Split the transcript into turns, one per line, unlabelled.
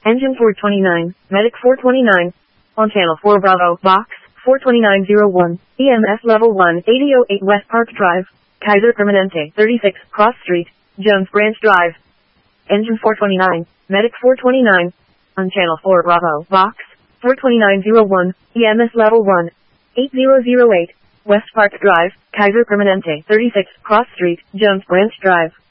Engine 429, Medic 429. On Channel 4 Bravo, Box 42901, EMS Level 1, 8008 West Park Drive, Kaiser Permanente 36, Cross Street, Jones Branch Drive. Engine 429, Medic 429. On Channel 4 Bravo, Box 42901, EMS Level 1, 8008, West Park Drive, Kaiser Permanente 36, Cross Street, Jones Branch Drive.